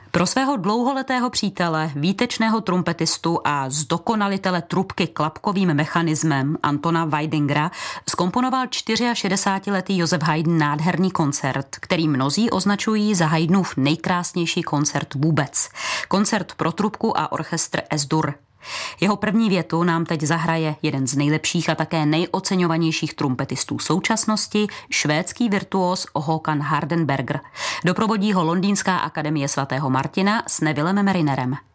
Pro svého dlouholetého přítele, výtečného trumpetistu a zdokonalitele trubky klapkovým mechanismem Antona Weidingera zkomponoval 64letý Josef Haydn nádherný koncert, který mnozí označují za Haydnův nejkrásnější koncert vůbec. Koncert pro trubku a orchestr S-dur. Jeho první větu nám teď zahraje jeden z nejlepších a také nejoceňovanějších trumpetistů současnosti, švédský virtuós Håkan Hardenberger. Doprovodí ho Londýnská akademie svatého Martina s Nevillem Marinerem.